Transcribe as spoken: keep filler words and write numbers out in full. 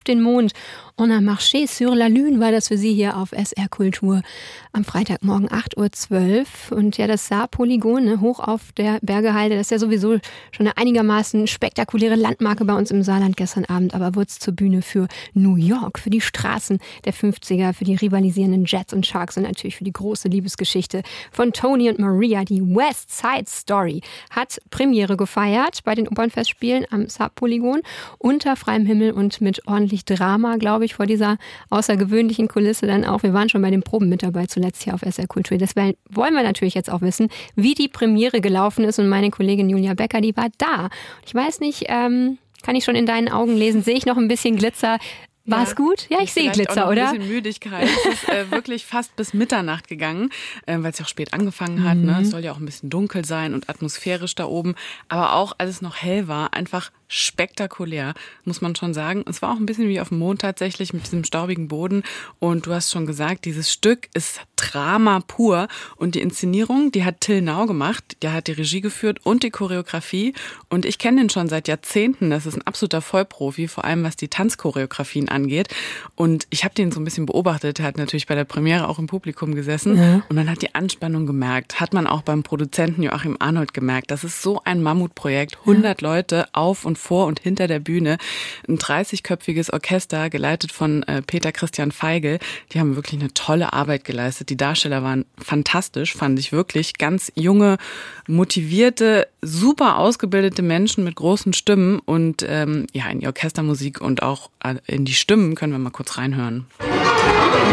den Mond. On a marché sur la Lune war das für Sie hier auf S R Kultur am Freitagmorgen acht Uhr zwölf. Und ja, das Saar-Polygon, ne, hoch auf der Bergehalde, das ist ja sowieso schon eine einigermaßen spektakuläre Landmarke bei uns im Saarland gestern Abend, aber wurde es zur Bühne für New York, für die Straßen der fünfziger, für die rivalisierenden Jets und Sharks und natürlich für die große Liebesgeschichte von Tony und Maria. Die West Side Story hat Premiere gefeiert bei den Opernfestspielen am Saar-Polygon unter freiem Himmel und mit ordentlich Drama, glaube ich, vor dieser außergewöhnlichen Kulisse dann auch. Wir waren schon bei den Proben mit dabei, zuletzt hier auf S R Kultur. Deswegen wollen wir natürlich jetzt auch wissen, wie die Premiere gelaufen ist. Und meine Kollegin Julia Becker, die war da. Ich weiß nicht, ähm, kann ich schon in deinen Augen lesen, sehe ich noch ein bisschen Glitzer. War es ja gut? Ja, ich sehe Glitzer, auch noch oder? Ein bisschen Müdigkeit. Es ist äh, wirklich fast bis Mitternacht gegangen, äh, weil es ja auch spät angefangen hat. Mhm. Ne? Es soll ja auch ein bisschen dunkel sein und atmosphärisch da oben. Aber auch, als es noch hell war, einfach spektakulär, muss man schon sagen. Es war auch ein bisschen wie auf dem Mond tatsächlich mit diesem staubigen Boden. Und du hast schon gesagt, dieses Stück ist Drama pur. Und die Inszenierung, die hat Till Nau gemacht. Der hat die Regie geführt und die Choreografie. Und ich kenne den schon seit Jahrzehnten. Das ist ein absoluter Vollprofi, vor allem was die Tanzchoreografien angeht. Und ich habe den so ein bisschen beobachtet. Er hat natürlich bei der Premiere auch im Publikum gesessen. Ja. Und man hat die Anspannung gemerkt. Hat man auch beim Produzenten Joachim Arnold gemerkt. Das ist so ein Mammutprojekt. hundert ja. Leute auf und vor und hinter der Bühne. Ein dreißigköpfiges Orchester, geleitet von äh, Peter Christian Feigl. Die haben wirklich eine tolle Arbeit geleistet. Die Darsteller waren fantastisch, fand ich wirklich. Ganz junge, motivierte, super ausgebildete Menschen mit großen Stimmen. Und ähm, ja, in die Orchestermusik und auch in die Stimmen können wir mal kurz reinhören.